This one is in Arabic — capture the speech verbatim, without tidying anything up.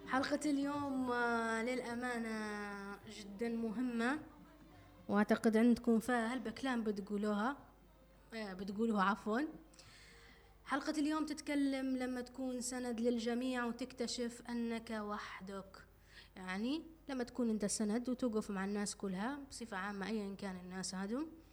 حلقة اليوم آه، للأمانة جدا مهمة، وأعتقد عندكم فيها هالبكلام بتقولوها آه، بتقولوها عفوا. حلقة اليوم تتكلم لما تكون سند للجميع وتكتشف أنك وحدك. يعني لما تكون أنت سند وتوقف مع الناس كلها بصفة عامة، أيا كان الناس هادم،